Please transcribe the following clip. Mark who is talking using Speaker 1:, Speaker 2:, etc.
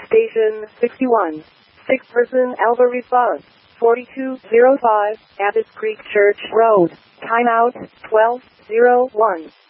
Speaker 1: Station 61. 6-person Alpha response. 4205 Abbott Creek Church Road. Timeout 12:01.